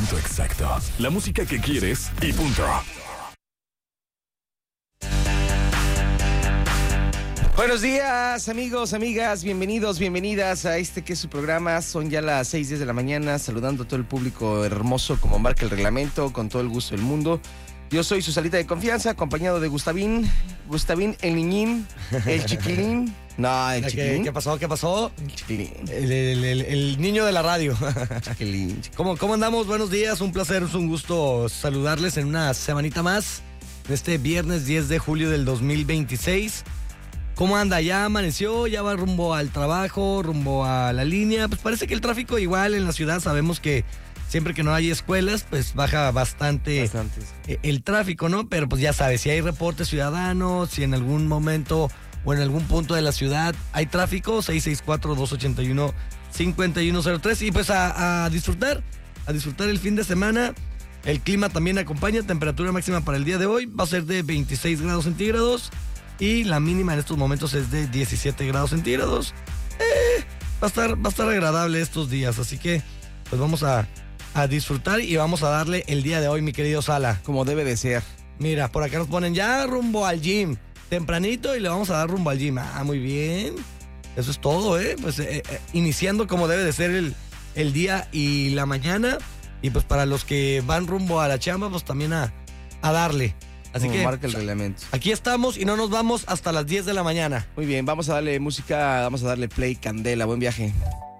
momento exacto. La música que quieres y punto. Buenos días, amigos, amigas, bienvenidos, bienvenidas a este que es su programa. Son ya las 6:10 de la mañana, saludando a todo el público hermoso como marca el reglamento, con todo el gusto del mundo. Yo soy su salita de confianza, acompañado de Gustavín, el niñín, el chiquilín. No, el chiquilín. ¿Qué pasó? El chiquilín. El niño de la radio. Chiquilín. ¿Cómo andamos? Buenos días, un placer, es un gusto saludarles en una semanita más, este viernes 10 de julio del 2026. ¿Cómo anda? ¿Ya amaneció? ¿Ya va rumbo al trabajo? ¿Rumbo a la línea? Pues parece que el tráfico igual en la ciudad, sabemos que siempre que no hay escuelas, pues baja bastante el tráfico, ¿no? Pero pues ya sabes, si hay reportes ciudadanos, si en algún momento o en algún punto de la ciudad hay tráfico, 664-281-5103. Y pues a disfrutar el fin de semana. El clima también acompaña, temperatura máxima para el día de hoy va a ser de 26 grados centígrados y la mínima en estos momentos es de 17 grados centígrados. Va a estar agradable estos días, así que pues vamos a disfrutar y vamos a darle el día de hoy, mi querido Sala. Como debe de ser. Mira, por acá nos ponen ya rumbo al gym, tempranito, y le vamos a dar rumbo al gym. Ah, muy bien. Eso es todo, pues iniciando como debe de ser el día y la mañana. Y pues para los que van rumbo a la chamba, pues también a darle. Así como que marca el reglamento. Aquí estamos y no nos vamos hasta las 10 de la mañana. Muy bien, vamos a darle música, vamos a darle play, candela, buen viaje.